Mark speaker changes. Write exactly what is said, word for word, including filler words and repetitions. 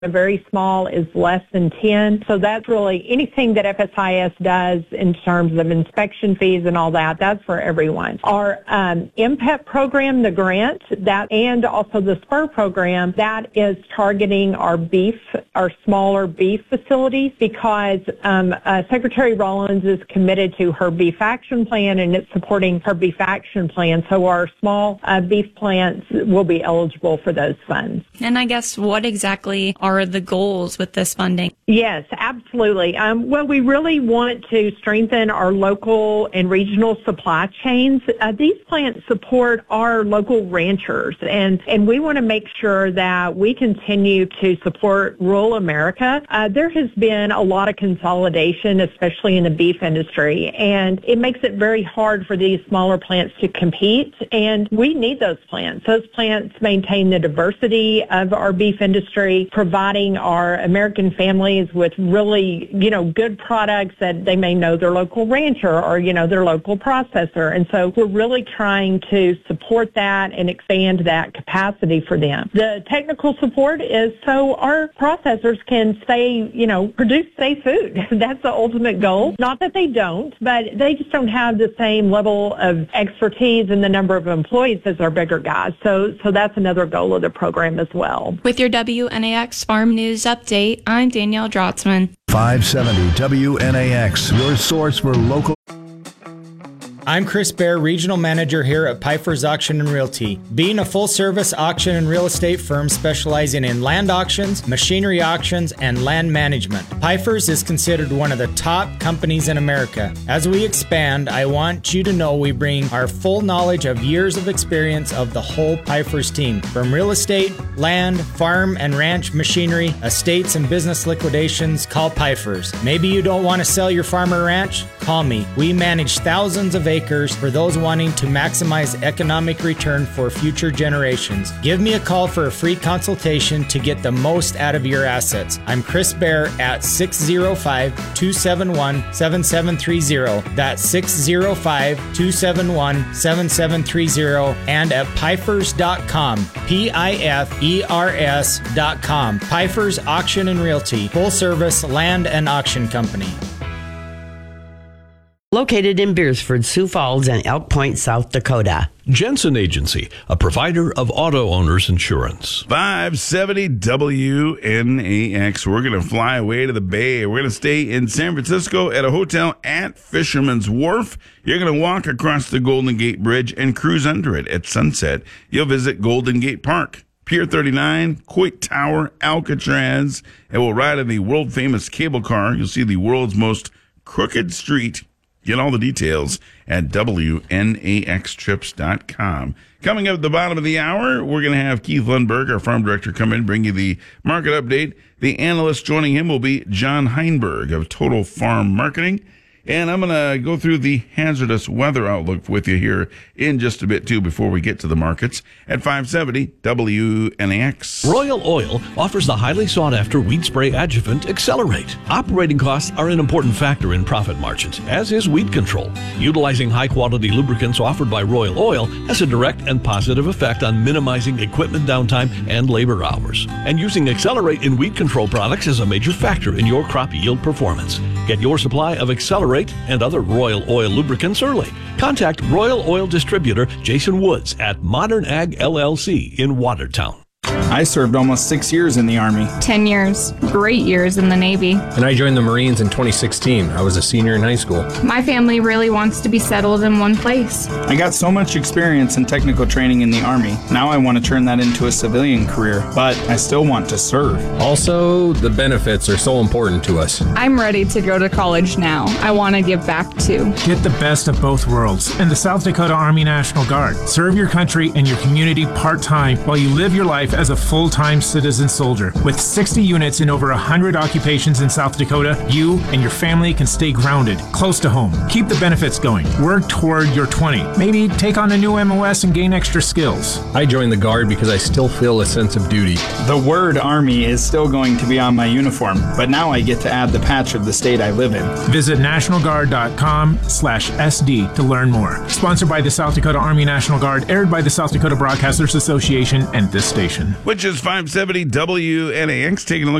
Speaker 1: very small is less than ten. So that's really anything that F S I S does in terms of inspection fees and all that, that's for everyone. Our um, M P E P program, the grant, that and also the SPUR program, that is targeting our beef, our smaller beef facilities because um, uh, Secretary Rollins is committed to her beef action plan and it's supporting her beef action plan. So our small uh, beef plants will be eligible for those funds.
Speaker 2: And I guess what exactly are the goals with this funding?
Speaker 1: Yes, absolutely. Um, well, we really want to strengthen our local and regional supply chains. Uh, these plants support our local ranchers, and, and we want to make sure that we continue to support rural America. Uh, there has been a lot of consolidation, especially in the beef industry, and it makes it very hard for these smaller plants to compete, and we need those plants. Those plants maintain the diversity of our beef industry, providing our American families with really, you know, good products that they may know their local rancher or, you know, their local processor. And so we're really trying to support that and expand that capacity for them. The technical support is so our processors can stay, you know, produce safe food. That's the ultimate goal. Not that they don't, but they just don't have the same level of expertise and the number of employees as our bigger guys. So, so that's another goal of the program as well.
Speaker 2: With your W N A X Farm News Update, I'm Danielle Drotzman.
Speaker 3: five seventy W N A X, your source for local.
Speaker 4: I'm Chris Bear, Regional Manager here at Pfeiffer's Auction and Realty. Being a full-service auction and real estate firm specializing in land auctions, machinery auctions, and land management, Pfeiffer's is considered one of the top companies in America. As we expand, I want you to know we bring our full knowledge of years of experience of the whole Pfeiffer's team. From real estate, land, farm and ranch machinery, estates and business liquidations, call Pfeiffer's. Maybe you don't want to sell your farm or ranch? Call me. We manage thousands of acres for those wanting to maximize economic return for future generations. Give me a call for a free consultation to get the most out of your assets. I'm Chris Bear at six oh five, two seven one, seven seven three oh. That's six oh five, two seven one, seven seven three oh and at Pfeifers dot com. P I F E R S dot com. Pfeiffer's Auction and Realty, full service land and auction company.
Speaker 5: Located in Beersford, Sioux Falls, and Elk Point, South Dakota.
Speaker 6: Jensen Agency, a provider of auto owners insurance.
Speaker 7: five seventy W N A X. We're going to fly away to the Bay. We're going to stay in San Francisco at a hotel at Fisherman's Wharf. You're going to walk across the Golden Gate Bridge and cruise under it. At sunset, you'll visit Golden Gate Park, Pier thirty-nine, Coit Tower, Alcatraz, and we'll ride in the world-famous cable car. You'll see the world's most crooked street. Get all the details at W N A X trips dot com. Coming up at the bottom of the hour, we're going to have Keith Lundberg, our farm director, come in and bring you the market update. The analyst joining him will be John Heinberg of Total Farm Marketing. And I'm going to go through the hazardous weather outlook with you here in just a bit, too, before we get to the markets at five seventy W N A X.
Speaker 6: Royal Oil offers the highly sought-after weed spray adjuvant Accelerate. Operating costs are an important factor in profit margins, as is weed control. Utilizing high-quality lubricants offered by Royal Oil has a direct and positive effect on minimizing equipment downtime and labor hours. And using Accelerate in weed control products is a major factor in your crop yield performance. Get your supply of Accelerate and other Royal Oil lubricants early. Contact Royal Oil distributor Jason Woods at Modern Ag L L C in Watertown.
Speaker 8: I served almost six years in the Army.
Speaker 9: Ten years. Great years in the Navy.
Speaker 10: And I joined the Marines in twenty sixteen. I was a senior in high school.
Speaker 9: My family really wants to be settled in one place.
Speaker 8: I got so much experience in technical training in the Army. Now I want to turn that into a civilian career, but I still want to serve.
Speaker 10: Also, the benefits are so important to us.
Speaker 9: I'm ready to go to college now. I want to give back too.
Speaker 11: Get the best of both worlds in the South Dakota Army National Guard. Serve your country and your community part-time while you live your life as a full-time citizen soldier. With sixty units in over one hundred occupations in South Dakota, you and your family can stay grounded, close to home. Keep the benefits going. Work toward your twenty. Maybe take on a new M O S and gain extra skills.
Speaker 10: I joined the Guard because I still feel a sense of duty.
Speaker 8: The word Army is still going to be on my uniform, but now I get to add the patch of the state I live in.
Speaker 11: Visit national guard dot com slash S D to learn more. Sponsored by the South Dakota Army National Guard, aired by the South Dakota Broadcasters Association and this station.
Speaker 7: which is five seventy W N A X. Taking a look